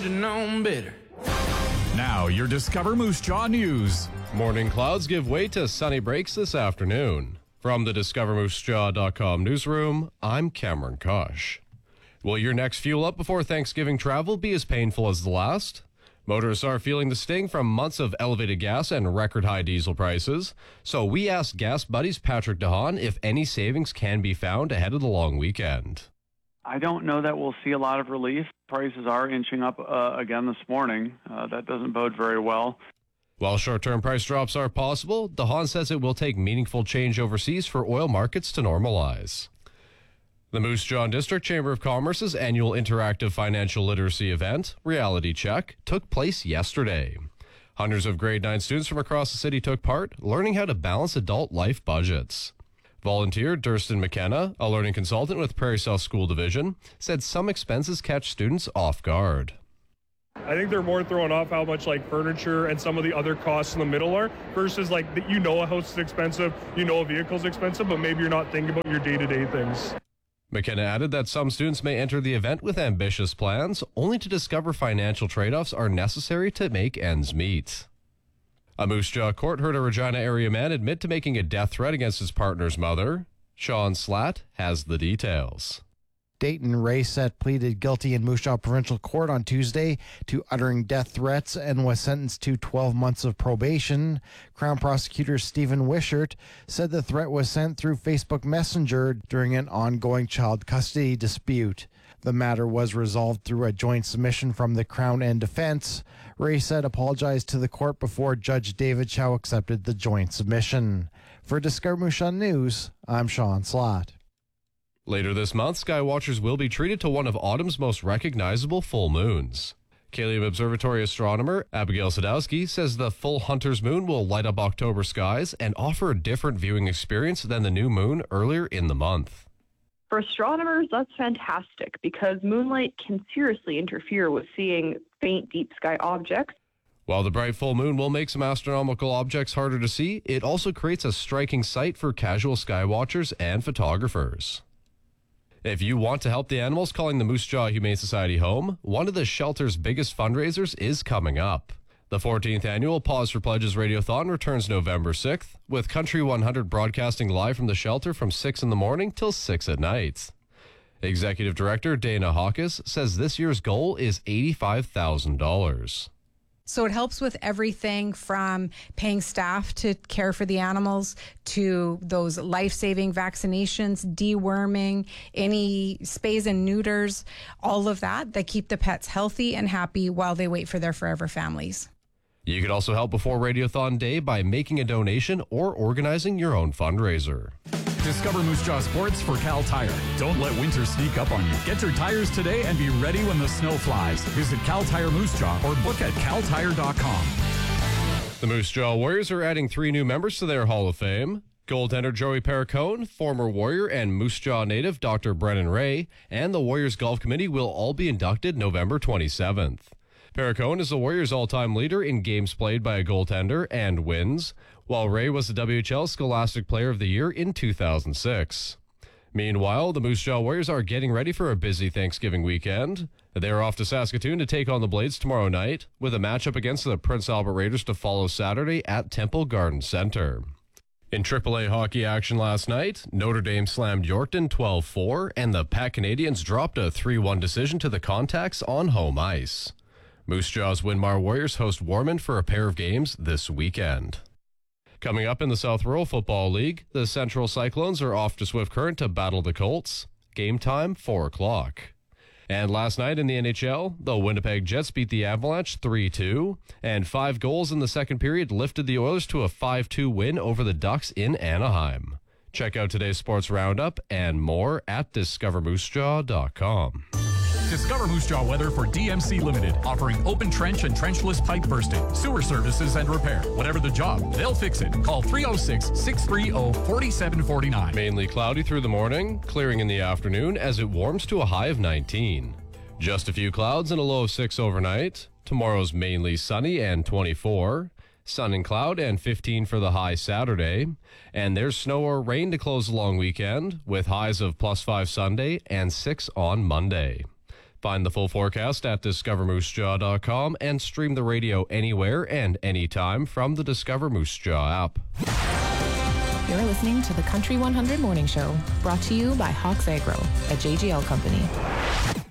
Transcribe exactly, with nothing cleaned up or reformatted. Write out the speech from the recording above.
should have known better. Now, your Discover Moose Jaw News. Morning clouds give way to sunny breaks this afternoon. From the discover moose jaw dot com newsroom, I'm Cameron Kosh. Will your next fuel up before Thanksgiving travel be as painful as the last? Motorists are feeling the sting from months of elevated gas and record high diesel prices. So we asked Gas Buddies Patrick DeHaan if any savings can be found ahead of the long weekend. I don't know that we'll see a lot of relief. Prices are inching up uh, again this morning. Uh, that doesn't bode very well. While short-term price drops are possible, DeHaan says it will take meaningful change overseas for oil markets to normalize. The Moose Jaw District Chamber of Commerce's annual interactive financial literacy event, Reality Check, took place yesterday. Hundreds of grade nine students from across the city took part, learning how to balance adult life budgets. Volunteer Durston McKenna, a learning consultant with Prairie South School Division, said some expenses catch students off guard. I think they're more thrown off how much like furniture and some of the other costs in the middle are versus like you know a house is expensive, you know a vehicle's expensive, but maybe you're not thinking about your day-to-day things. McKenna added that some students may enter the event with ambitious plans, only to discover financial trade-offs are necessary to make ends meet. A Moose Jaw court heard a Regina area man admit to making a death threat against his partner's mother. Sean Slatt has the details. Dayton Raysett pleaded guilty in Moose Jaw Provincial Court on Tuesday to uttering death threats and was sentenced to twelve months of probation. Crown Prosecutor Stephen Wishart said the threat was sent through Facebook Messenger during an ongoing child custody dispute. The matter was resolved through a joint submission from the Crown and defense. Raysett apologized to the court before Judge David Chow accepted the joint submission. For Discover Moose Jaw News, I'm Sean Slatt. Later this month, skywatchers will be treated to one of autumn's most recognizable full moons. Kalium Observatory astronomer Abigail Sadowski says the full Hunter's moon will light up October skies and offer a different viewing experience than the new moon earlier in the month. For astronomers, that's fantastic because moonlight can seriously interfere with seeing faint deep sky objects. While the bright full moon will make some astronomical objects harder to see, it also creates a striking sight for casual skywatchers and photographers. If you want to help the animals calling the Moose Jaw Humane Society home, one of the shelter's biggest fundraisers is coming up. The fourteenth annual Pause for Pledges Radiothon returns November sixth, with Country one hundred broadcasting live from the shelter from six in the morning till six at night. Executive Director Dana Hawkes says this year's goal is eighty-five thousand dollars. So it helps with everything from paying staff to care for the animals to those life-saving vaccinations, deworming, any spays and neuters, all of that that keep the pets healthy and happy while they wait for their forever families. You can also help before Radiothon Day by making a donation or organizing your own fundraiser. Discover Moose Jaw Sports for Cal Tire. Don't let winter sneak up on you. Get your tires today and be ready when the snow flies. Visit Cal Tire Moose Jaw or book at cal tire dot com. The Moose Jaw Warriors are adding three new members to their Hall of Fame. Goaltender Joey Perricone, former Warrior and Moose Jaw native Doctor Brennan Ray, and the Warriors Golf Committee will all be inducted November twenty-seventh. Perricone is the Warriors' all-time leader in games played by a goaltender and wins, while Ray was the W H L Scholastic Player of the Year in two thousand six. Meanwhile, the Moose Jaw Warriors are getting ready for a busy Thanksgiving weekend. They are off to Saskatoon to take on the Blades tomorrow night, with a matchup against the Prince Albert Raiders to follow Saturday at Temple Garden Center. In triple A hockey action last night, Notre Dame slammed Yorkton twelve four, and the Pat Canadians dropped a three one decision to the Contacts on home ice. Moose Jaw's Winmar Warriors host Warman for a pair of games this weekend. Coming up in the South Rural Football League, the Central Cyclones are off to Swift Current to battle the Colts. Game time, four o'clock. And last night in the N H L, the Winnipeg Jets beat the Avalanche three two, and five goals in the second period lifted the Oilers to a five two win over the Ducks in Anaheim. Check out today's sports roundup and more at discover moose jaw dot com. Discover Moose Jaw weather for D M C Limited, offering open trench and trenchless pipe bursting, sewer services and repair. Whatever the job, they'll fix it. Call three oh six, six three oh, four seven four nine. Mainly cloudy through the morning, clearing in the afternoon as it warms to a high of nineteen. Just a few clouds and a low of six overnight. Tomorrow's mainly sunny and twenty-four. Sun and cloud and fifteen for the high Saturday. And there's snow or rain to close the long weekend, with highs of plus five Sunday and six on Monday. Find the full forecast at discover moose jaw dot com and stream the radio anywhere and anytime from the Discover Moose Jaw app. You're listening to the Country one hundred Morning Show, brought to you by Hawks Agro, a J G L company.